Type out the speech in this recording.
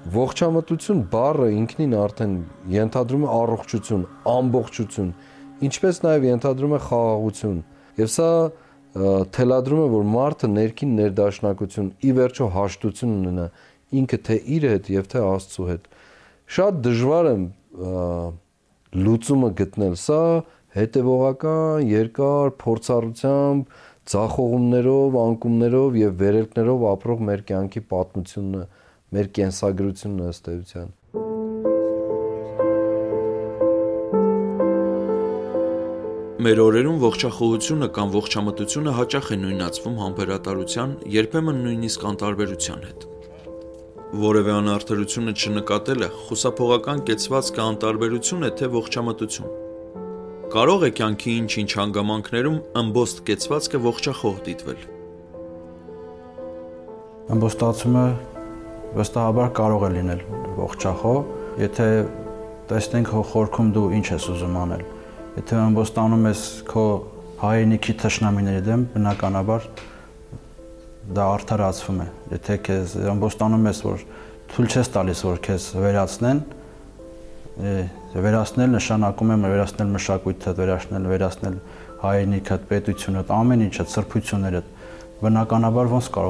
Ողջամտություն բառը ինքնին արդեն ենթադրում է առողջություն, ամբողջություն, ինչպես նաև ենթադրում է խաղաղություն։ Եվ սա թելադրում է, որ մարդը ներքին ներդաշնակություն, ի վերջո հաշտություն ունենա ինքը թե իր հետ եւ թե Աստծո հետ։ Շատ դժվար է լուծումը գտնել, սա հետևողական, երկար փորձառությամբ, ձախողումներով, անկումներով եւ վերելքներով ապրող մեր կյանքի պատմությունն է, մեր կենսագրությունն ըստ էության։ Մեր օրերում ողջախոհությունը կամ ողջամտությունը հաճախ է նույնացվում համբերատարության, երբեմն նույնիսկ անտարբերության հետ։ Որևէ անարդարությունը չնկատելը խուսափողական կեցվածքը անտարբերություն է, թե ողջամտություն։ Կարող է կյանքի ինչ-ինչ հանգամանքներում ըմբոստ կեցվածքը ողջախոհ դիտվել։ Ըմբոստացումը վստահաբար կարող է լինել ողջախոհ, եթե տեսնենք քո խորքում դու ինչ ես ուզում անել։ Եթե ըմբոստանում ես քո հայրենիքի թշնամիների դեմ, բնականաբար դա արդարացվում է։ Եթե քեզ ըմբոստանում ես, որ թույլ չես տալիս, որ քեզ վերացնեն, վերացնել նշանակում է վերացնել մշակույթը, վերացնել հայրենիքդ, պետությունդ, ամեն ինչը, սրբություններդ, բնականաբար ոնց կարող